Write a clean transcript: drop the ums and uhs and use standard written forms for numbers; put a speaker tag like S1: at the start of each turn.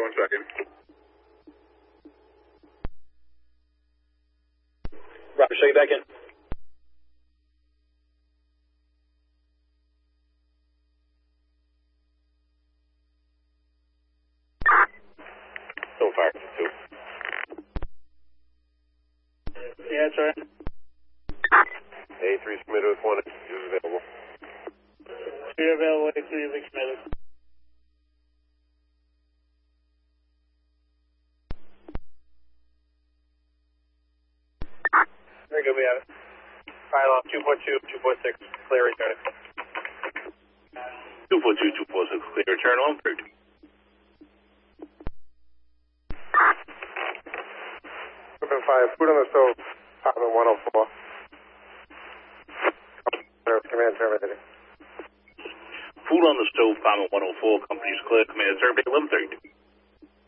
S1: 1 second.
S2: Roger, show you back in.
S1: So far, 2.
S2: Yeah, that's right.
S1: A3 submitted with 1 is available.
S2: 3 available, A3 link submitted.
S1: Very good, we have it. Pylon 2.2, 2.6, clear return. 2.2, 2.6, clear return on 30. Open 5, food on the stove, Department 104. Command terminated.
S3: Food on the stove, Department 104, company's clear, command survey 1130.